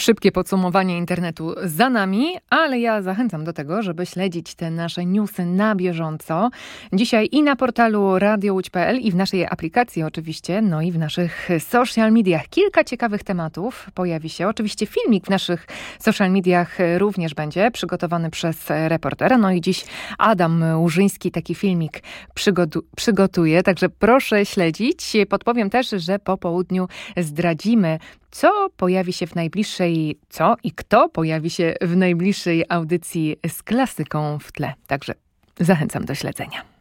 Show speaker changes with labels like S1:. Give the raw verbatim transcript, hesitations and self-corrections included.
S1: Szybkie podsumowanie internetu za nami, ale ja zachęcam do tego, żeby śledzić te nasze newsy na bieżąco. Dzisiaj i na portalu radio łódź kropka p l i w naszej aplikacji oczywiście, no i w naszych social mediach. Kilka ciekawych tematów pojawi się. Oczywiście filmik w naszych social mediach również będzie przygotowany przez reportera. No i dziś Adam Łużyński taki filmik przygotu- przygotuje, także proszę śledzić. Podpowiem też, że po południu zdradzimy, co pojawi się w najbliższej, co i kto pojawi się w najbliższej audycji z klasyką w tle. Także zachęcam do śledzenia.